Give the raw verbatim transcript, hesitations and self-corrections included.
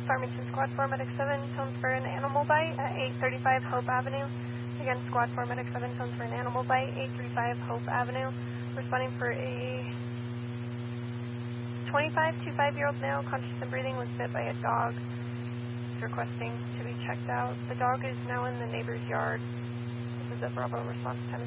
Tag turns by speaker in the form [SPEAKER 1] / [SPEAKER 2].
[SPEAKER 1] Farmington Squad four Medic seven, tones for an animal bite at eight thirty-five Hope Avenue. Again, Squad four Medic seven, tones for an animal bite, eight thirty-five Hope Avenue. Responding for a twenty-five to five-year-old male, conscious and breathing, was bit by a dog. He's requesting to be checked out. The dog is now in the neighbor's yard. This is a Bravo response time.